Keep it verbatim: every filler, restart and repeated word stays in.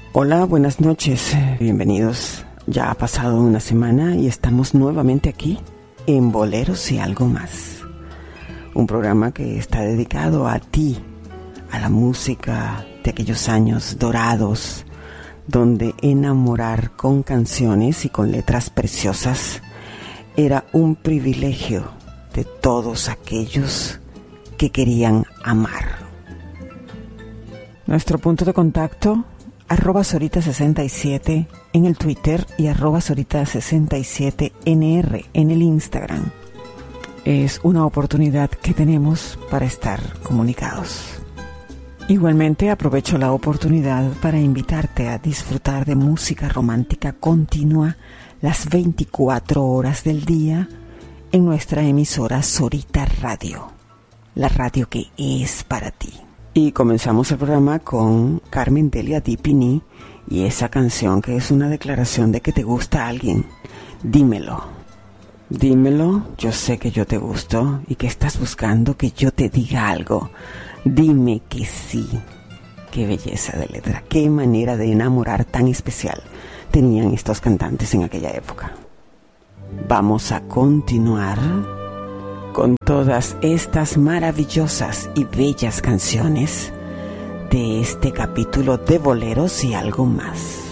Hola, buenas noches, bienvenidos. Ya ha pasado una semana y estamos nuevamente aquí en Boleros y Algo Más. Un programa que está dedicado a ti, a la música de aquellos años dorados, donde enamorar con canciones y con letras preciosas era un privilegio de todos aquellos que querían amar. Nuestro punto de contacto, arroba Sorita sesenta y siete en el Twitter y arroba Sorita sesenta y siete N R en el Instagram. Es una oportunidad que tenemos para estar comunicados. Igualmente aprovecho la oportunidad para invitarte a disfrutar de música romántica continua las veinticuatro horas del día en nuestra emisora Sorita Radio, la radio que es para ti. Y comenzamos el programa con Carmen Delia Dipini y esa canción que es una declaración de que te gusta a alguien. Dímelo, dímelo, yo sé que yo te gusto y que estás buscando que yo te diga algo. Dime que sí. Qué belleza de letra, qué manera de enamorar tan especial tenían estos cantantes en aquella época. Vamos a continuar con todas estas maravillosas y bellas canciones de este capítulo de Boleros y Algo Más.